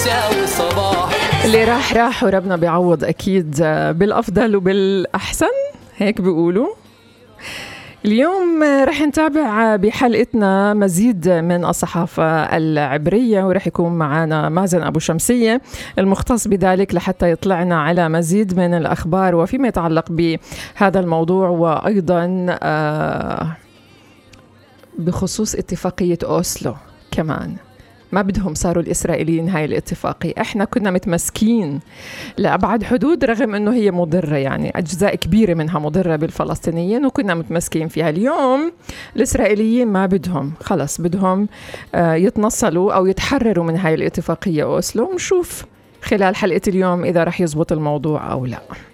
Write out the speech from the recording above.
اللي راح وربنا بيعوض أكيد بالأفضل وبالأحسن، هيك بيقولوا. اليوم رح نتابع بحلقتنا مزيد من الصحافة العبرية، ورح يكون معنا مازن أبو شمسية المختص بذلك لحتى يطلعنا على مزيد من الأخبار وفيما يتعلق بهذا الموضوع، وأيضا بخصوص اتفاقية أوسلو. كمان ما بدهم صاروا الإسرائيليين هاي الاتفاقية، احنا كنا متمسكين لأبعد حدود رغم انه هي مضرة، يعني أجزاء كبيرة منها مضرة بالفلسطينيين وكنا متمسكين فيها. اليوم الإسرائيليين ما بدهم، خلص بدهم يتنصلوا أو يتحرروا من هاي الاتفاقية أوسلو. نشوف خلال حلقة اليوم إذا رح يزبط الموضوع أو لا.